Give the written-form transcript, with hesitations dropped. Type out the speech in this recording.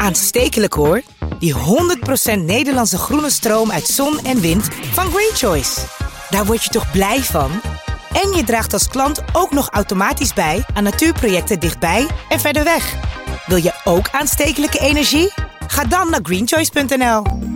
Aanstekelijk hoor. Die 100% Nederlandse groene stroom uit zon en wind van Green Choice. Daar word je toch blij van? En je draagt als klant ook nog automatisch bij aan natuurprojecten dichtbij en verder weg. Wil je ook aanstekelijke energie? Ga dan naar greenchoice.nl.